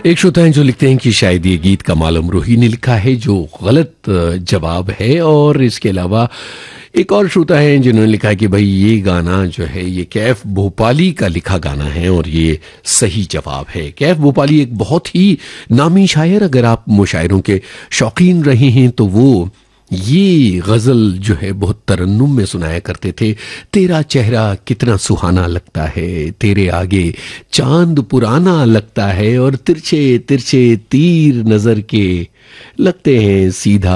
एक श्रोता हैं जो लिखते हैं कि शायद ये गीत कमाल अमरोही ने लिखा है, जो गलत जवाब है। और इसके अलावा एक और श्रोता है जिन्होंने लिखा है कि भाई ये गाना जो है ये कैफ भोपाली का लिखा गाना है और ये सही जवाब है। कैफ भोपाली एक बहुत ही नामी शायर, अगर आप मुशायरों के शौकीन रहे हैं तो वो ये गजल जो है बहुत तरन्नुम में सुनाया करते थे। तेरा चेहरा कितना सुहाना लगता है, तेरे आगे चांद पुराना लगता है, और तिरछे तिरछे तीर नजर के लगते हैं सीधा